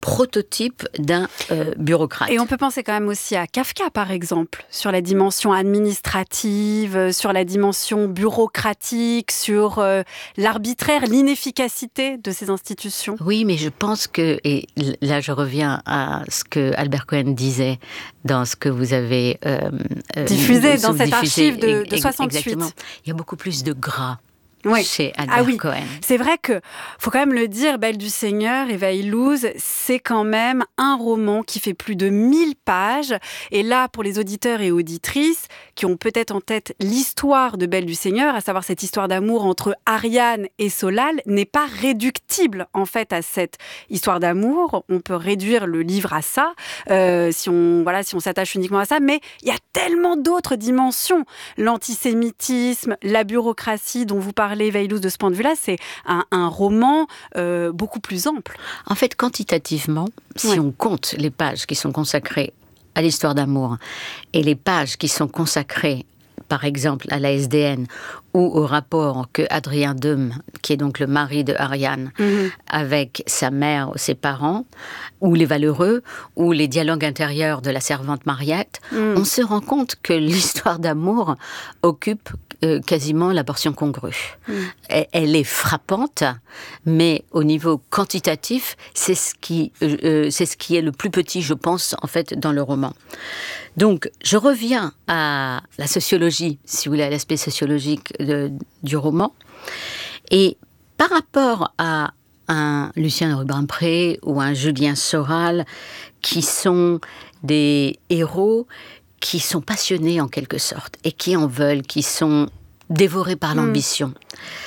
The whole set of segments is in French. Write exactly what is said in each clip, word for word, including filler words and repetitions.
prototype d'un euh, bureaucrate. Et on peut penser quand même aussi à Kafka, par exemple, sur la dimension administrative, sur la dimension bureaucratique, sur euh, l'arbitraire, l'inefficacité de ces institutions. Oui, mais je pense que, et là je reviens à ce que Albert Cohen disait dans ce que vous avez euh, diffusé dans cette diffusé, archive de, de soixante-huit. Exactement. Il y a beaucoup plus de gras. Oui. Chez Albert ah oui. Cohen. C'est vrai que, faut quand même le dire, Belle du Seigneur et Veilleuse, c'est quand même un roman qui fait plus de mille pages. Et là, pour les auditeurs et auditrices qui ont peut-être en tête l'histoire de Belle du Seigneur, à savoir cette histoire d'amour entre Ariane et Solal, n'est pas réductible en fait à cette histoire d'amour. On peut réduire le livre à ça, euh, si on voilà, si on s'attache uniquement à ça. Mais il y a tellement d'autres dimensions. L'antisémitisme, la bureaucratie dont vous parlez, Veilleuse, de ce point de vue-là, c'est un, un roman euh, beaucoup plus ample. En fait, quantitativement, si ouais. on compte les pages qui sont consacrées à l'histoire d'amour et les pages qui sont consacrées, par exemple, à la S D N ou au rapport que Adrien Dom, qui est donc le mari de Ariane, mmh. avec sa mère, ses parents, ou les Valeureux, ou les dialogues intérieurs de la servante Mariette, mmh. on se rend compte que l'histoire d'amour occupe euh, quasiment la portion congrue. Mmh. Elle, elle est frappante, mais au niveau quantitatif, c'est ce qui, euh, c'est ce qui est le plus petit, je pense, en fait, dans le roman. Donc, je reviens à la sociologie, si vous voulez, à l'aspect sociologique de, du roman. Et par rapport à un Lucien de Rubempré ou un Julien Soral, qui sont des héros qui sont passionnés en quelque sorte, et qui en veulent, qui sont dévorés par l'ambition. Mmh.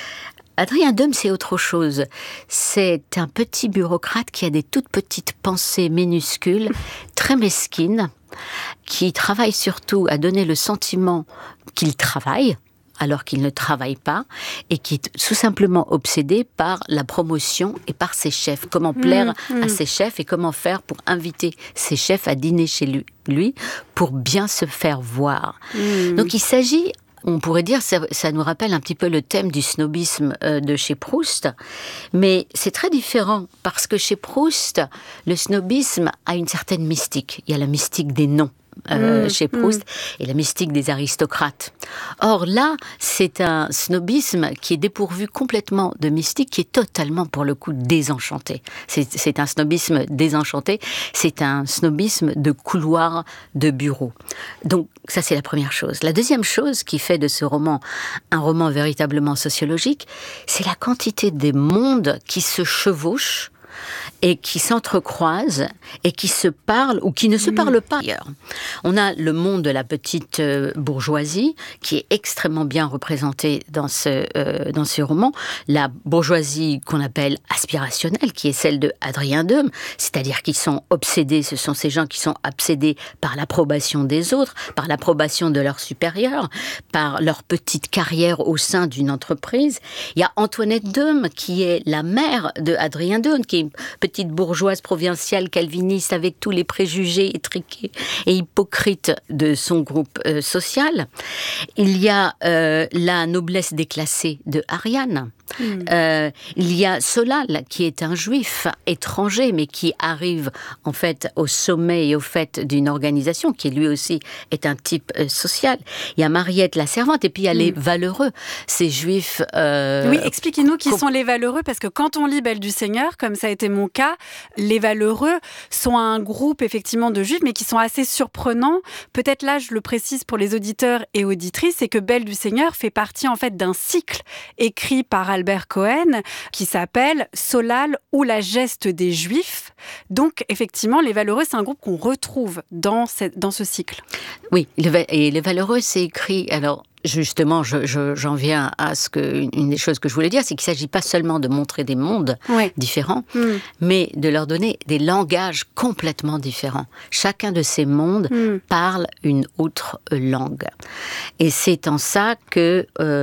Adrien Dom, c'est autre chose. C'est un petit bureaucrate qui a des toutes petites pensées minuscules, très mesquines, qui travaille surtout à donner le sentiment qu'il travaille, alors qu'il ne travaille pas, et qui est tout simplement obsédé par la promotion et par ses chefs. Comment plaire mmh, mmh. à ses chefs et comment faire pour inviter ses chefs à dîner chez lui, lui pour bien se faire voir. Mmh. Donc il s'agit... On pourrait dire, ça, ça nous rappelle un petit peu le thème du snobisme euh, de chez Proust, mais c'est très différent, parce que chez Proust, le snobisme a une certaine mystique. Il y a la mystique des noms. Euh, mmh, chez Proust, mmh. et la mystique des aristocrates. Or là, c'est un snobisme qui est dépourvu complètement de mystique, qui est totalement, pour le coup, désenchanté. C'est, c'est un snobisme désenchanté, c'est un snobisme de couloir de bureau. Donc, ça, c'est la première chose. La deuxième chose qui fait de ce roman un roman véritablement sociologique, c'est la quantité des mondes qui se chevauchent et qui s'entrecroisent et qui se parlent ou qui ne se parlent pas ailleurs. On a le monde de la petite euh, bourgeoisie qui est extrêmement bien représenté dans ce, euh, dans ce roman. La bourgeoisie qu'on appelle aspirationnelle, qui est celle de Adrien Dom, c'est-à-dire qu'ils sont obsédés, ce sont ces gens qui sont obsédés par l'approbation des autres, par l'approbation de leurs supérieurs, par leur petite carrière au sein d'une entreprise. Il y a Antoinette Dom qui est la mère de Adrien Dom, qui est une petite bourgeoise provinciale calviniste avec tous les préjugés étriqués et hypocrites de son groupe euh, social. Il y a euh, la noblesse déclassée de Ariane. Mmh. Euh, il y a Solal, qui est un juif étranger, mais qui arrive en fait au sommet et au fait d'une organisation, qui lui aussi est un type euh, social. Il y a Mariette, la servante, et puis il y a mmh. les Valeureux, ces juifs... Euh, oui, expliquez-nous qui com- sont les Valeureux, parce que quand on lit Belle du Seigneur, comme ça a été mon cas, les Valeureux sont un groupe effectivement de juifs, mais qui sont assez surprenants. Peut-être là, je le précise pour les auditeurs et auditrices, c'est que Belle du Seigneur fait partie en fait d'un cycle écrit par Albert Cohen, qui s'appelle Solal ou la geste des Juifs. Donc, effectivement, les Valeureux, c'est un groupe qu'on retrouve dans, cette, dans ce cycle. Oui, et les Valeureux, c'est écrit... Alors, justement, je, je, j'en viens à ce que... Une des choses que je voulais dire, c'est qu'il ne s'agit pas seulement de montrer des mondes ouais. différents, mmh. mais de leur donner des langages complètement différents. Chacun de ces mondes mmh. parle une autre langue. Et c'est en ça que... Euh,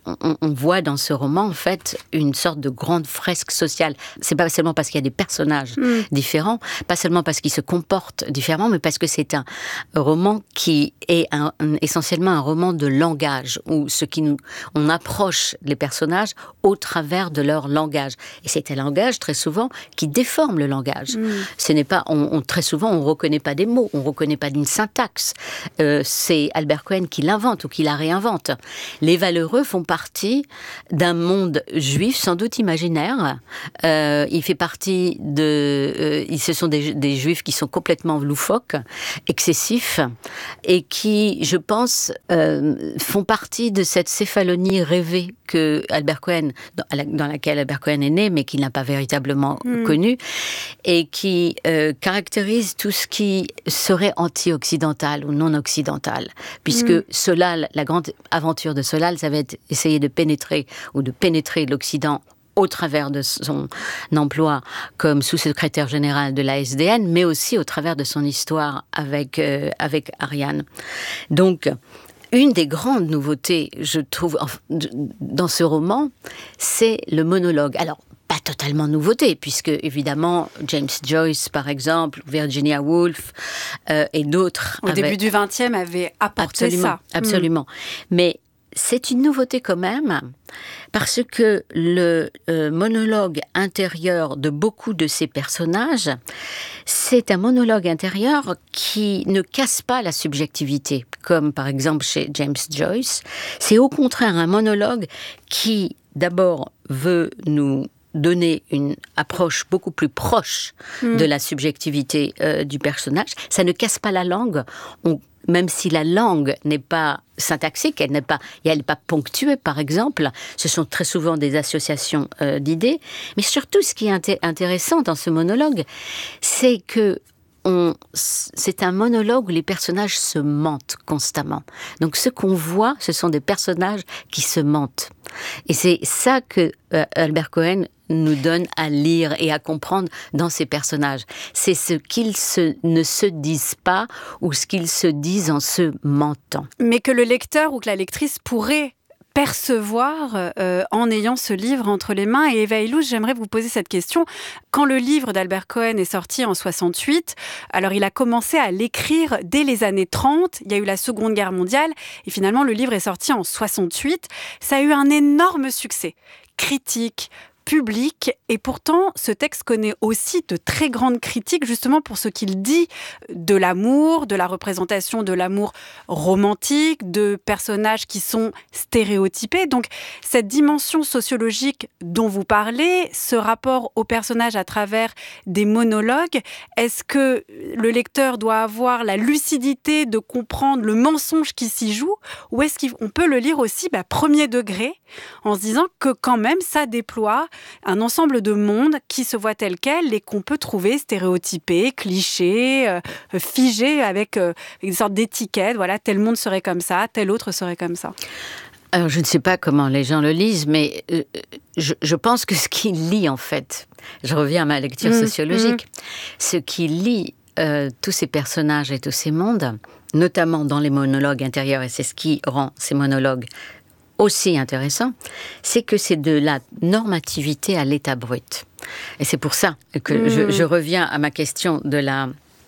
on, on voit dans ce roman, en fait, une sorte de grande fresque sociale. C'est pas seulement parce qu'il y a des personnages mmh. différents, pas seulement parce qu'ils se comportent différemment, mais parce que c'est un roman qui est un, un, essentiellement un roman de langage, où ce qui nous, on approche les personnages au travers de leur langage. Et c'est un langage, très souvent, qui déforme le langage. Mmh. Ce n'est pas, on, on, très souvent, on ne reconnaît pas des mots, on ne reconnaît pas d'une syntaxe. Euh, c'est Albert Cohen qui l'invente ou qui la réinvente. Les Valeureux font partie d'un monde juif, sans doute imaginaire. Euh, il fait partie de... Euh, ce sont des, des juifs qui sont complètement loufoques, excessifs, et qui, je pense, euh, font partie de cette céphalonie rêvée que Albert Cohen, dans, dans laquelle Albert Cohen est né, mais qu'il n'a pas véritablement mmh. connue, et qui euh, caractérise tout ce qui serait anti-occidental ou non-occidental. Puisque mmh. Solal, la grande aventure de Solal, ça va être essayer de pénétrer ou de pénétrer l'Occident au travers de son emploi comme sous-secrétaire général de l'A S D N, mais aussi au travers de son histoire avec, euh, avec Ariane. Donc, une des grandes nouveautés, je trouve, dans ce roman, c'est le monologue. Alors, pas totalement nouveauté, puisque, évidemment, James Joyce, par exemple, Virginia Woolf euh, et d'autres... Au avaient... début du vingtième, avaient apporté absolument, ça. Absolument. Mmh. Mais c'est une nouveauté quand même, parce que le euh, monologue intérieur de beaucoup de ces personnages, c'est un monologue intérieur qui ne casse pas la subjectivité, comme par exemple chez James Joyce. C'est au contraire un monologue qui, d'abord, veut nous donner une approche beaucoup plus proche mmh. de la subjectivité euh, du personnage. Ça ne casse pas la langue. On Même si la langue n'est pas syntaxique, elle n'est pas, elle n'est pas ponctuée, par exemple, ce sont très souvent des associations euh, d'idées. Mais surtout, ce qui est inté- intéressant dans ce monologue, c'est que on, c'est un monologue où les personnages se mentent constamment. Donc, ce qu'on voit, ce sont des personnages qui se mentent. Et c'est ça que euh, Albert Cohen nous donne à lire et à comprendre dans ces personnages. C'est ce qu'ils se, ne se disent pas ou ce qu'ils se disent en se mentant. Mais que le lecteur ou que la lectrice pourrait percevoir euh, en ayant ce livre entre les mains. Et Eva Illouz, j'aimerais vous poser cette question. Quand le livre d'Albert Cohen est sorti en soixante-huit, alors il a commencé à l'écrire dès les années trente, il y a eu la Seconde Guerre mondiale, et finalement le livre est sorti en soixante-huit. Ça a eu un énorme succès critique, public, et pourtant ce texte connaît aussi de très grandes critiques justement pour ce qu'il dit de l'amour, de la représentation de l'amour romantique, de personnages qui sont stéréotypés. Donc cette dimension sociologique dont vous parlez, ce rapport aux personnages à travers des monologues, est-ce que le lecteur doit avoir la lucidité de comprendre le mensonge qui s'y joue, ou est-ce qu'on peut le lire aussi bah, premier degré en se disant que quand même ça déploie un ensemble de mondes qui se voient tels quels et qu'on peut trouver stéréotypés, clichés, euh, figés avec euh, une sorte d'étiquette. Voilà, tel monde serait comme ça, tel autre serait comme ça. Alors, je ne sais pas comment les gens le lisent, mais euh, je, je pense que ce qu'il lit, en fait, je reviens à ma lecture mmh, sociologique, mmh. ce qu'il lit euh, tous ces personnages et tous ces mondes, notamment dans les monologues intérieurs, et c'est ce qui rend ces monologues aussi intéressant, c'est que c'est de la normativité à l'état brut. Et c'est pour ça que mmh. je, je reviens à ma question de la...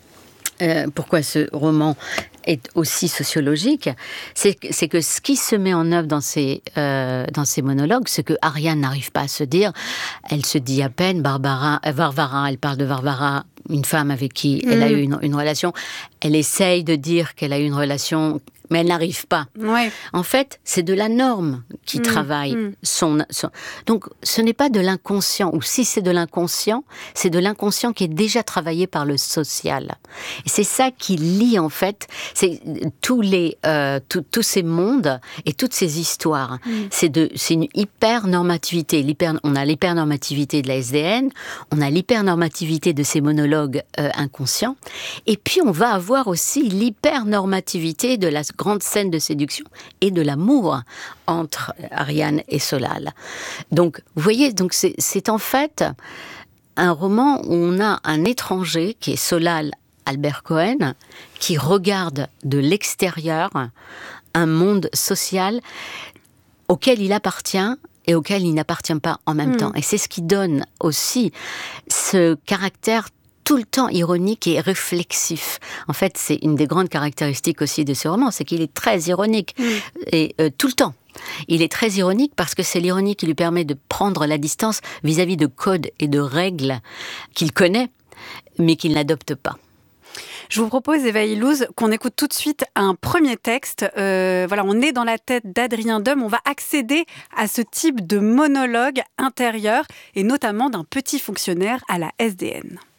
Euh, pourquoi ce roman est aussi sociologique, c'est, c'est que ce qui se met en œuvre dans ces, euh, dans ces monologues, ce que Ariane n'arrive pas à se dire, elle se dit à peine, Barbara, euh, Varvara, elle parle de Varvara, une femme avec qui mmh. elle a eu une, une relation, elle essaye de dire qu'elle a eu une relation, mais elle n'arrive pas. Ouais. En fait, c'est de la norme qui mmh. travaille. Mmh. Son, son... Donc, ce n'est pas de l'inconscient, ou si c'est de l'inconscient, c'est de l'inconscient qui est déjà travaillé par le social. Et c'est ça qui lie, en fait, c'est tous, les, euh, tout, tous ces mondes et toutes ces histoires. Mmh. C'est, de, c'est une hyper-normativité. L'hyper, on a l'hyper-normativité de la S D N, on a l'hyper-normativité de ces monologues euh, inconscients, et puis on va avoir aussi l'hyper-normativité de la grande scène de séduction et de l'amour entre Ariane et Solal. Donc, vous voyez, donc c'est, c'est en fait un roman où on a un étranger qui est Solal Albert Cohen, qui regarde de l'extérieur un monde social auquel il appartient et auquel il n'appartient pas en même mmh. temps. Et c'est ce qui donne aussi ce caractère tout le temps ironique et réflexif. En fait, c'est une des grandes caractéristiques aussi de ce roman, c'est qu'il est très ironique, mmh. et euh, tout le temps. Il est très ironique parce que c'est l'ironie qui lui permet de prendre la distance vis-à-vis de codes et de règles qu'il connaît, mais qu'il n'adopte pas. Je vous propose, Eva Illouz, qu'on écoute tout de suite un premier texte. Euh, voilà, on est dans la tête d'Adrien Dom. On va accéder à ce type de monologue intérieur, et notamment d'un petit fonctionnaire à la S D N.